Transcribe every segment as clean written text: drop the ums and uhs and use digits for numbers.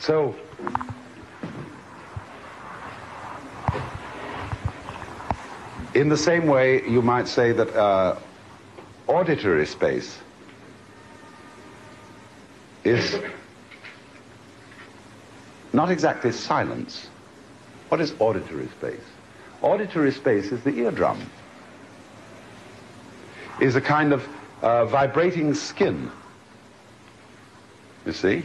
So, in the same way, you might say that auditory space is not exactly silence. What is auditory space? Auditory space is the eardrum, is a kind of vibrating skin, you see?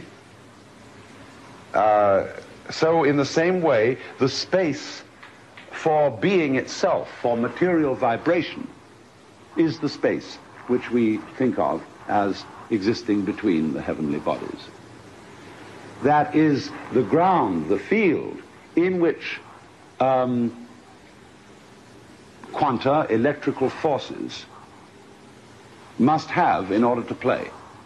So in the same way, the space for being itself, for material vibration, is the space which we think of as existing between the heavenly bodies. That is the ground, the field, in which quanta, electrical forces, must have in order to play.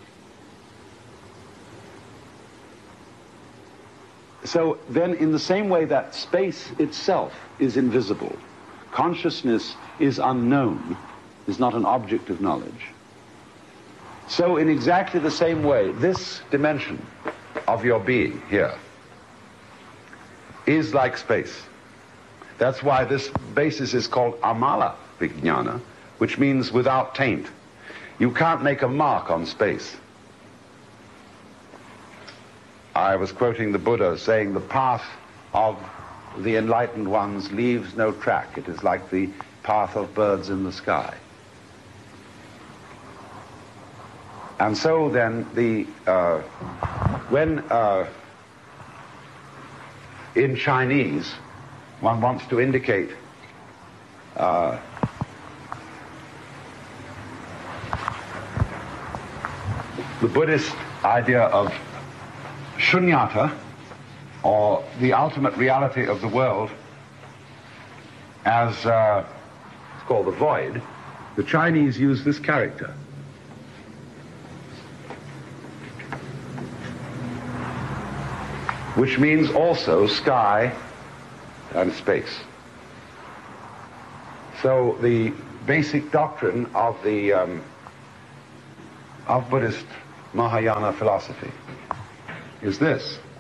So then, in the same way that space itself is invisible, consciousness is unknown, is not an object of knowledge. So in exactly the same way, this dimension of your being here is like space. That's why this basis is called amala vijnana, which means without taint. You can't make a mark on space. I was quoting the Buddha saying the path of the enlightened ones leaves no track. It is like the path of birds in the sky. And so then when in Chinese one wants to indicate the Buddhist idea of shunyata, or the ultimate reality of the world, as it's called the void, the Chinese use this character. Which means also sky and space. So the basic doctrine of the of Buddhist Mahayana philosophy is this: